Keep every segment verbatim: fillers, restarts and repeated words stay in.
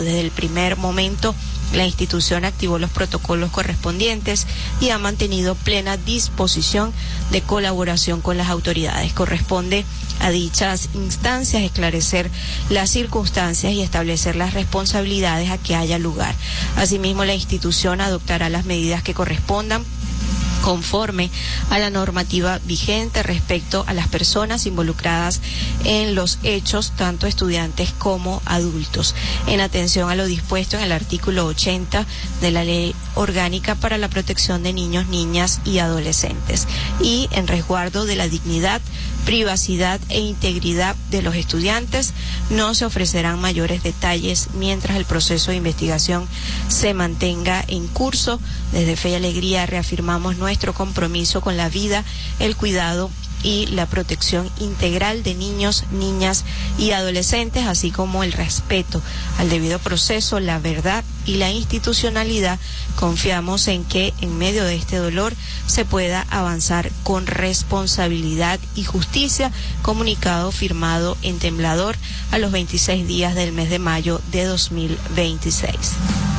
Desde el primer momento, la institución activó los protocolos correspondientes y ha mantenido plena disposición de colaboración con las autoridades. Corresponde a dichas instancias esclarecer las circunstancias y establecer las responsabilidades a que haya lugar. Asimismo, la institución adoptará las medidas que correspondan conforme a la normativa vigente respecto a las personas involucradas en los hechos, tanto estudiantes como adultos, en atención a lo dispuesto en el artículo ochenta de la Ley Orgánica para la Protección de Niños, Niñas y Adolescentes, y en resguardo de la dignidad, privacidad e integridad de los estudiantes. No se ofrecerán mayores detalles mientras el proceso de investigación se mantenga en curso. Desde Fe y Alegría reafirmamos nuestro compromiso con la vida, el cuidado y la protección integral de niños, niñas y adolescentes, así como el respeto al debido proceso, la verdad y la institucionalidad. Confiamos en que en medio de este dolor se pueda avanzar con responsabilidad y justicia. Comunicado firmado en Temblador a los veintiséis días del mes de mayo de dos mil veintiséis.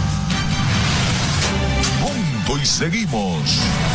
Punto y seguimos.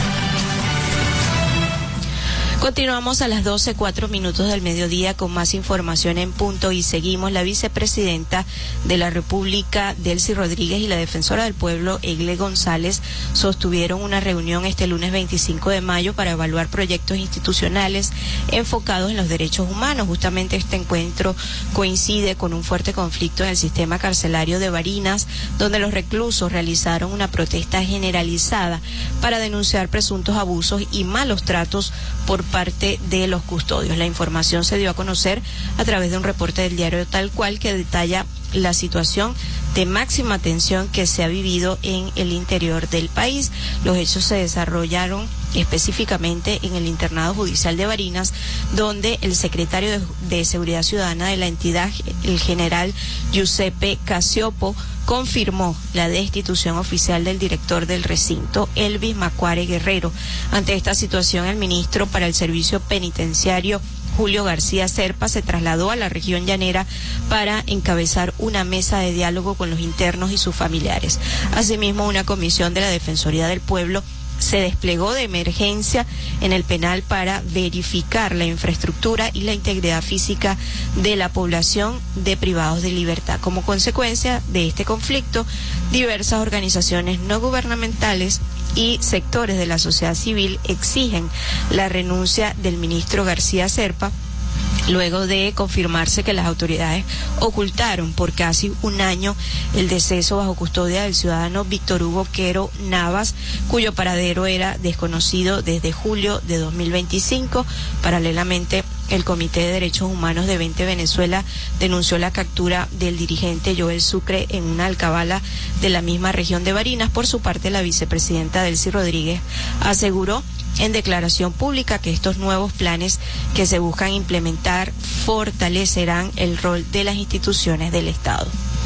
Continuamos a las doce, cuatro minutos del mediodía con más información en Punto y Seguimos. La vicepresidenta de la República, Delcy Rodríguez, y la defensora del pueblo, Egle González, sostuvieron una reunión este lunes veinticinco de mayo para evaluar proyectos institucionales enfocados en los derechos humanos. Justamente este encuentro coincide con un fuerte conflicto en el sistema carcelario de Barinas, donde los reclusos realizaron una protesta generalizada para denunciar presuntos abusos y malos tratos por parte de los custodios. La información se dio a conocer a través de un reporte del diario Tal Cual que detalla la situación de máxima tensión que se ha vivido en el interior del país. Los hechos se desarrollaron específicamente en el internado judicial de Barinas, donde el secretario de, de Seguridad Ciudadana de la entidad, el general Giuseppe Casiopo, confirmó la destitución oficial del director del recinto, Elvis Macuare Guerrero. Ante esta situación, el ministro para el Servicio Penitenciario, Julio García Serpa, se trasladó a la región llanera para encabezar una mesa de diálogo con los internos y sus familiares. Asimismo, una comisión de la Defensoría del Pueblo se desplegó de emergencia en el penal para verificar la infraestructura y la integridad física de la población de privados de libertad. Como consecuencia de este conflicto, diversas organizaciones no gubernamentales y sectores de la sociedad civil exigen la renuncia del ministro García Serpa, luego de confirmarse que las autoridades ocultaron por casi un año el deceso bajo custodia del ciudadano Víctor Hugo Quero Navas, cuyo paradero era desconocido desde julio de dos mil veinticinco. Paralelamente, el Comité de Derechos Humanos de Vente Venezuela denunció la captura del dirigente Joel Sucre en una alcabala de la misma región de Barinas. Por su parte, la vicepresidenta Delcy Rodríguez aseguró en declaración pública que estos nuevos planes que se buscan implementar fortalecerán el rol de las instituciones del Estado.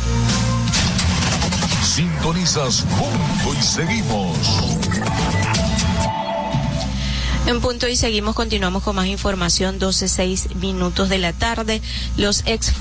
Sintonizas Punto y Seguimos. En Punto y Seguimos continuamos con más información, doce, seis minutos de la tarde. Los ex